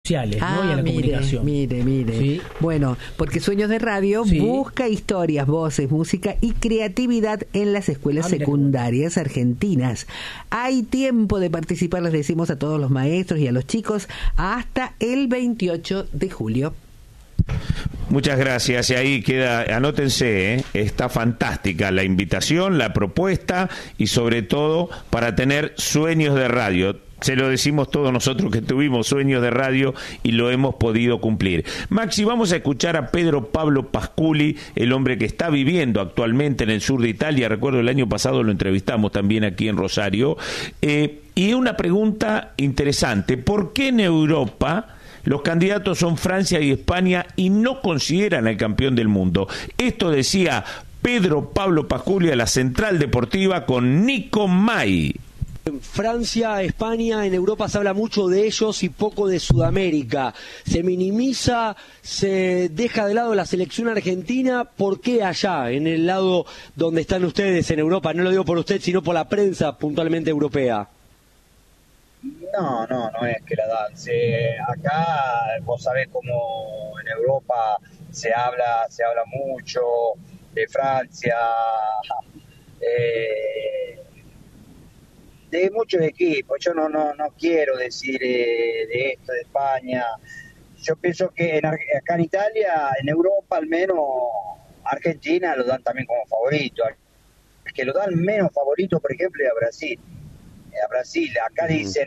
sociales, ¿no? Y a la comunicación. Mire. ¿Sí? Bueno, porque Sueños de Radio busca historias, voces, música y creatividad en las escuelas secundarias argentinas. Hay tiempo de participar, les decimos a todos los maestros y a los chicos, hasta el 28 de julio. Muchas gracias, y ahí queda, anótense, está fantástica la invitación, la propuesta, y sobre todo para tener sueños de radio. Se lo decimos todos nosotros que tuvimos sueños de radio y lo hemos podido cumplir. Maxi, vamos a escuchar a Pedro Pablo Pasculi, el hombre que está viviendo actualmente en el sur de Italia. Recuerdo el año pasado lo entrevistamos también aquí en Rosario. Y una pregunta interesante: ¿por qué en Europa los candidatos son Francia y España y no consideran al campeón del mundo? Esto decía Pedro Pablo Pasculi a la Central Deportiva con Nico Mai. Francia, España, en Europa se habla mucho de ellos y poco de Sudamérica. Se minimiza, se deja de lado la selección argentina. ¿Por qué allá, en el lado donde están ustedes en Europa? No lo digo por usted, sino por la prensa puntualmente europea. No es que la dan. Acá vos sabés cómo en Europa se habla mucho de Francia, de muchos equipos. Yo no quiero decir de esto, de España. Yo pienso que acá en Italia, en Europa al menos, Argentina lo dan también como favorito. El que lo dan menos favorito, por ejemplo, es a Brasil. Acá dicen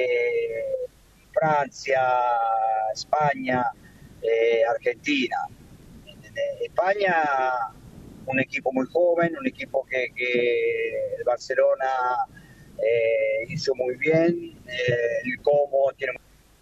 Francia, España, Argentina. España, un equipo muy joven, un equipo que el Barcelona hizo muy bien, el Como tiene.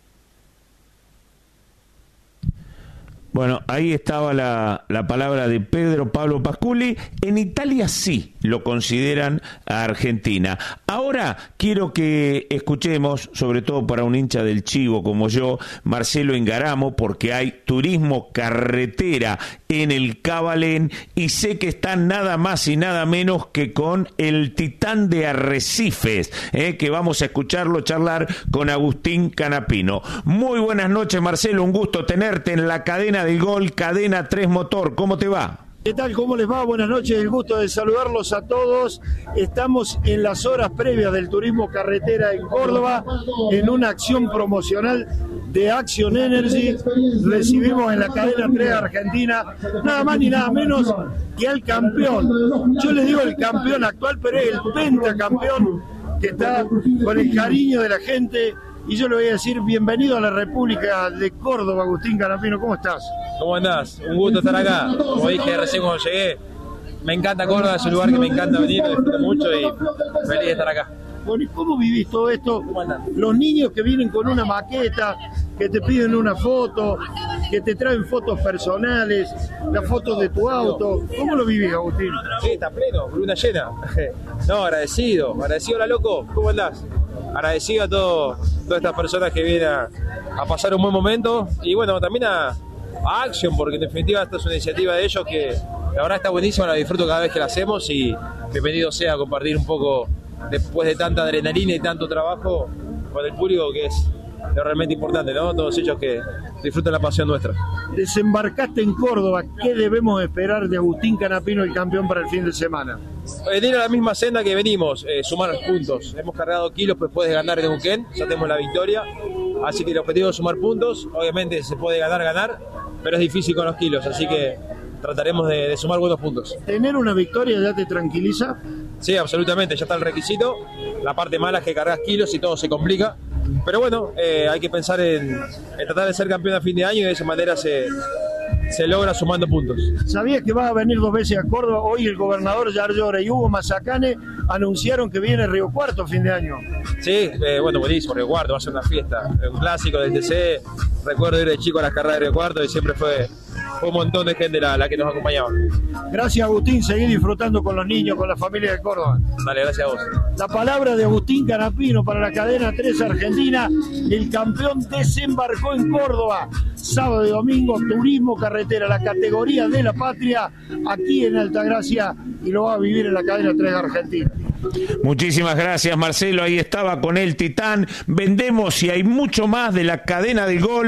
Bueno, ahí estaba la palabra de Pedro Pablo Pasculi. En Italia sí lo consideran a Argentina. Ahora quiero que escuchemos, sobre todo para un hincha del Chivo como yo, Marcelo Engaramo, porque hay turismo carretera en el Cabalén y sé que están nada más y nada menos que con el Titán de Arrecifes, que vamos a escucharlo charlar con Agustín Canapino. Muy buenas noches, Marcelo, un gusto tenerte en la cadena del Gol, Cadena 3 Motor. ¿Cómo te va? ¿Qué tal? ¿Cómo les va? Buenas noches, el gusto de saludarlos a todos. Estamos en las horas previas del turismo carretera en Córdoba, en una acción promocional de Action Energy. Recibimos en la cadena 3 Argentina nada más ni nada menos que al campeón. Yo les digo el campeón actual, pero es el pentacampeón que está con el cariño de la gente. Y yo le voy a decir bienvenido a la República de Córdoba, Agustín Canapino. ¿Cómo estás? ¿Cómo andás? Un gusto estar acá. Como dije recién cuando llegué, me encanta Córdoba, es un lugar que me encanta venir, lo disfruto mucho y feliz de estar acá. Bueno, ¿y cómo vivís todo esto? Los niños que vienen con una maqueta, que te piden una foto, que te traen fotos personales, las fotos de tu auto. ¿Cómo lo vivís, Agustín? Sí, está pleno, luna llena. No, agradecido, hola loco, ¿cómo andás? Agradecido a todas estas personas que vienen a pasar un buen momento y bueno, también a Action, porque en definitiva esta es una iniciativa de ellos que la verdad está buenísima, la disfruto cada vez que la hacemos y bienvenido sea a compartir un poco después de tanta adrenalina y tanto trabajo con el público, que es lo realmente importante, ¿no? Todos ellos que disfrutan la pasión nuestra. Desembarcaste en Córdoba, ¿qué debemos esperar de Agustín Canapino, el campeón, para el fin de semana? Venir a la misma senda que venimos, sumar puntos. Hemos cargado kilos después de ganar en Neuquén, ya tenemos la victoria, así que el objetivo es sumar puntos. Obviamente se puede ganar, pero es difícil con los kilos, así que trataremos de sumar buenos puntos. ¿Tener una victoria ya te tranquiliza? Sí, absolutamente, ya está el requisito. La parte mala es que cargas kilos y todo se complica. Pero bueno, hay que pensar en tratar de ser campeón a fin de año y de esa manera se logra sumando puntos. ¿Sabías que vas a venir 2 veces a Córdoba? Hoy el gobernador Yarlora y Hugo Mazacane anunciaron que viene Río Cuarto a fin de año. Sí, bueno, buenísimo, Río Cuarto, va a ser una fiesta. Un clásico del TC. Recuerdo ir de chico a las carreras de Río Cuarto y siempre fue un montón de gente la que nos acompañaba. Gracias, Agustín, seguí disfrutando con los niños, con la familia de Córdoba. Dale, gracias a vos. La palabra de Agustín Canapino para la cadena 3 Argentina. El campeón desembarcó en Córdoba, sábado y domingo, turismo carretera, la categoría de la patria, aquí en Altagracia, y lo va a vivir en la cadena 3 Argentina. Muchísimas gracias, Marcelo. Ahí estaba con el Titán. Vendemos y hay mucho más de la cadena del Gol.